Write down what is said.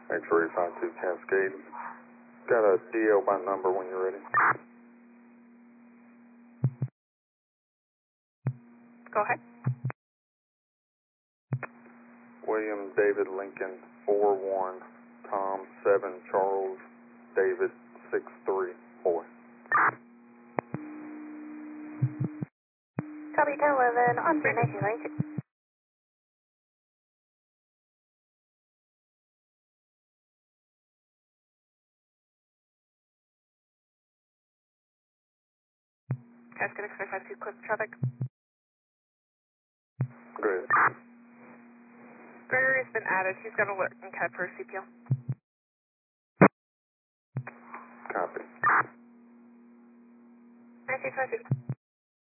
X-ray 52 Cascade. Got a DL by number when you're ready. Go ahead. William David Lincoln 41, Tom 7, Charles David 63, boy. Copy 1011 on 1992. Cascade X-ray 52, clear for traffic. Great. Gregory's been added. He's got alert and CAD for CPL. Copy. 1922.